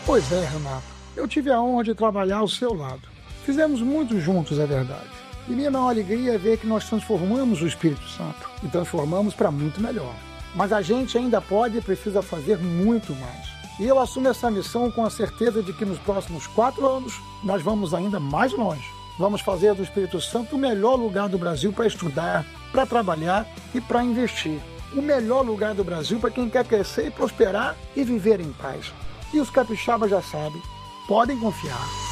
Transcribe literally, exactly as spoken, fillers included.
Pois é, Renato. Eu tive a honra de trabalhar ao seu lado. Fizemos muito juntos, é verdade. E minha maior alegria é ver que nós transformamos o Espírito Santo e transformamos para muito melhor. Mas a gente ainda pode e precisa fazer muito mais. E eu assumo essa missão com a certeza de que nos próximos quatro anos nós vamos ainda mais longe. Vamos fazer do Espírito Santo o melhor lugar do Brasil para estudar, para trabalhar e para investir. O melhor lugar do Brasil para quem quer crescer e prosperar e viver em paz. E os capixabas já sabem, podem confiar.